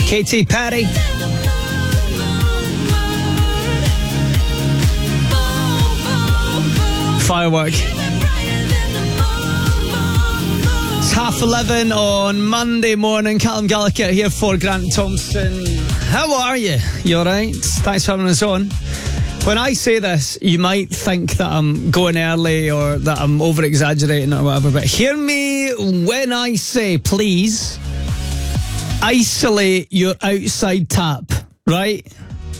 Katy Perry. Firework. It's 11:30 on Monday morning. Callum Gallagher here for Grant Thompson. How are you? You alright? Thanks for having us on. When I say this, you might think that I'm going early or that I'm over-exaggerating or whatever, but hear me when I say, please, isolate your outside tap, right?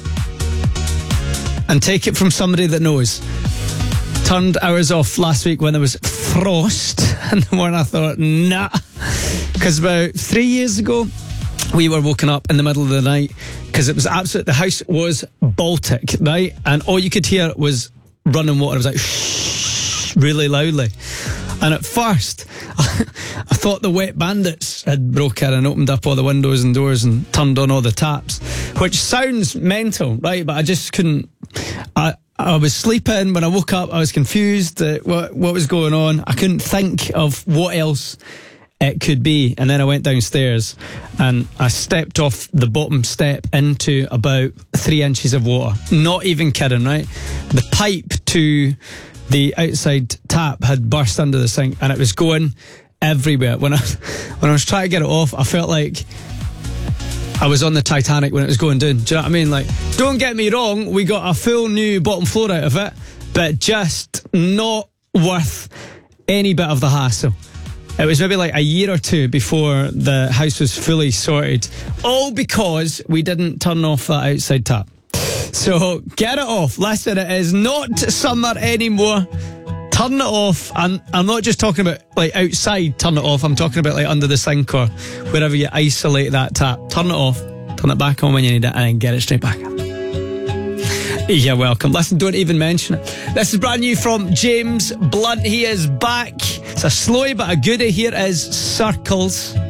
And take it from somebody that knows. Turned ours off last week when there was frost, and the morning I thought, nah. Because about 3 years ago, we were woken up in the middle of the night because it was the house was Baltic, right? And all you could hear was running water. It was like, shh, really loudly. And at first, I thought the wet bandits had broke in and opened up all the windows and doors and turned on all the taps, which sounds mental, right? But I just couldn't. I was sleeping. When I woke up, I was confused at what was going on. I couldn't think of what else it could be. And then I went downstairs and I stepped off the bottom step into about 3 inches of water. Not even kidding, right? The pipe to the outside tap had burst under the sink and it was going everywhere. When I was trying to get it off, I felt like I was on the Titanic when it was going down. Do you know what I mean? Like, don't get me wrong, we got a full new bottom floor out of it, but just not worth any bit of the hassle. It was maybe like a year or two before the house was fully sorted, all because we didn't turn off that outside tap. So get it off. Listen, it is not summer anymore. Turn it off. And I'm not just talking about like outside, turn it off. I'm talking about like under the sink or wherever you isolate that tap. Turn it off, turn it back on when you need it, and then get it straight back up. You're welcome. Listen, don't even mention it. This is brand new from James Blunt. He is back. It's a slowy but a goodie. Here is Circles.